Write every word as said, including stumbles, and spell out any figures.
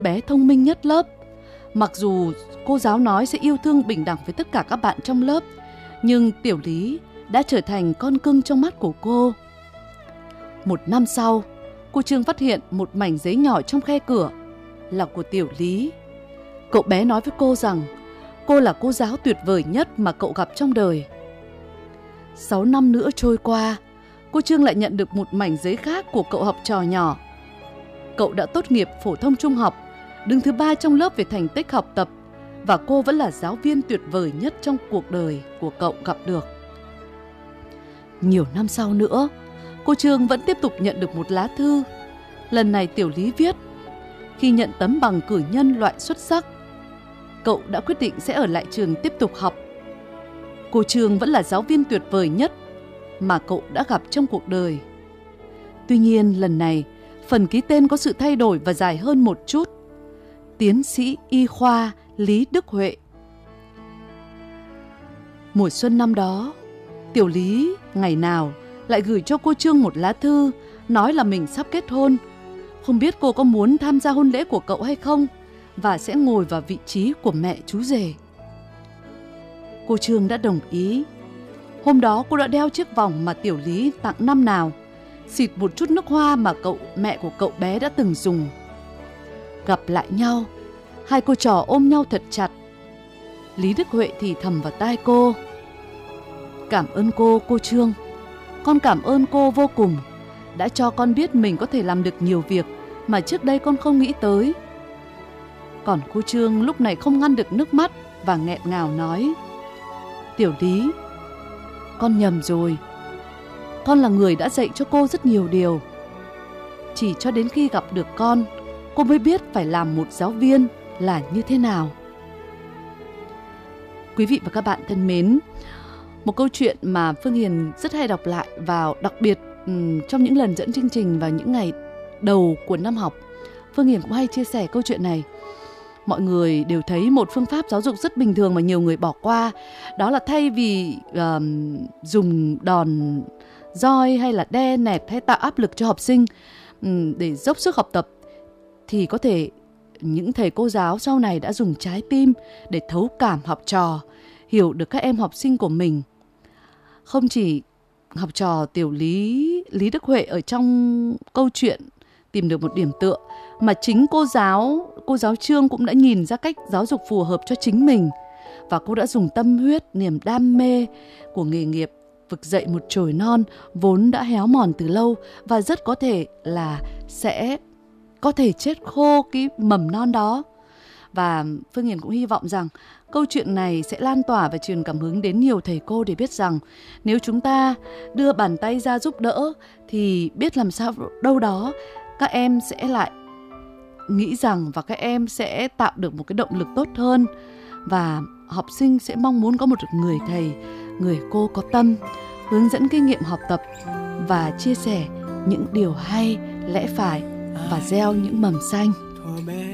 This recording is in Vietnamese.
bé thông minh nhất lớp. Mặc dù cô giáo nói sẽ yêu thương bình đẳng với tất cả các bạn trong lớp, nhưng Tiểu Lý đã trở thành con cưng trong mắt của cô. Một năm sau, cô Trương phát hiện một mảnh giấy nhỏ trong khe cửa là của Tiểu Lý. Cậu bé nói với cô rằng cô là cô giáo tuyệt vời nhất mà cậu gặp trong đời. Sáu năm nữa trôi qua, cô Trương lại nhận được một mảnh giấy khác của cậu học trò nhỏ. Cậu đã tốt nghiệp phổ thông trung học, đứng thứ ba trong lớp về thành tích học tập, và cô vẫn là giáo viên tuyệt vời nhất trong cuộc đời của cậu gặp được. Nhiều năm sau nữa, cô Trương vẫn tiếp tục nhận được một lá thư. Lần này Tiểu Lý viết: khi nhận tấm bằng cử nhân loại xuất sắc, cậu đã quyết định sẽ ở lại trường tiếp tục học. Cô Trương vẫn là giáo viên tuyệt vời nhất mà cậu đã gặp trong cuộc đời. Tuy nhiên lần này, phần ký tên có sự thay đổi và dài hơn một chút: tiến sĩ y khoa Lý Đức Huệ. Mùa xuân năm đó, Tiểu Lý ngày nào lại gửi cho cô Trương một lá thư nói là mình sắp kết hôn, không biết cô có muốn tham gia hôn lễ của cậu hay không, và sẽ ngồi vào vị trí của mẹ chú rể. Cô Trương đã đồng ý. Hôm đó cô đã đeo chiếc vòng mà Tiểu Lý tặng năm nào, xịt một chút nước hoa mà cậu mẹ của cậu bé đã từng dùng. Gặp lại nhau, hai cô trò ôm nhau thật chặt. Lý Đức Huệ thì thầm vào tai cô: cảm ơn cô, cô Trương. Con cảm ơn cô vô cùng, đã cho con biết mình có thể làm được nhiều việc mà trước đây con không nghĩ tới. Còn cô Trương lúc này không ngăn được nước mắt và nghẹn ngào nói: Tiểu Lý, con nhầm rồi. Con là người đã dạy cho cô rất nhiều điều. Chỉ cho đến khi gặp được con, cô mới biết phải làm một giáo viên là như thế nào. Quý vị và các bạn thân mến, một câu chuyện mà Phương Hiền rất hay đọc lại vào, đặc biệt um, trong những lần dẫn chương trình vào những ngày đầu của năm học. Phương Hiền cũng hay chia sẻ câu chuyện này. Mọi người đều thấy một phương pháp giáo dục rất bình thường mà nhiều người bỏ qua. Đó là thay vì um, dùng đòn roi hay là đe nẹt hay tạo áp lực cho học sinh um, để dốc sức học tập, thì có thể những thầy cô giáo sau này đã dùng trái tim để thấu cảm học trò, hiểu được các em học sinh của mình. Không chỉ học trò Tiểu Lý, Lý Đức Huệ ở trong câu chuyện tìm được một điểm tựa, mà chính cô giáo, cô giáo Trương cũng đã nhìn ra cách giáo dục phù hợp cho chính mình. Và cô đã dùng tâm huyết, niềm đam mê của nghề nghiệp vực dậy một chồi non vốn đã héo mòn từ lâu, và rất có thể là sẽ có thể chết khô cái mầm non đó. Và Phương Hiền cũng hy vọng rằng câu chuyện này sẽ lan tỏa và truyền cảm hứng đến nhiều thầy cô để biết rằng nếu chúng ta đưa bàn tay ra giúp đỡ thì biết làm sao đâu đó các em sẽ lại nghĩ rằng và các em sẽ tạo được một cái động lực tốt hơn, và học sinh sẽ mong muốn có một người thầy, người cô có tâm, hướng dẫn kinh nghiệm học tập và chia sẻ những điều hay, lẽ phải và gieo những mầm xanh.